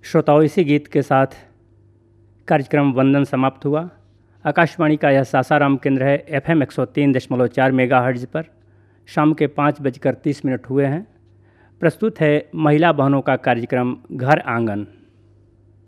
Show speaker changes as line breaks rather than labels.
श्रोताओं, इसी गीत के साथ कार्यक्रम वंदन समाप्त हुआ। आकाशवाणी का यह सासाराम केंद्र है। FM 103.4 मेगाहर्ट्ज़ पर शाम के 5:30 हुए हैं। प्रस्तुत है महिला बहनों का कार्यक्रम घर आंगन।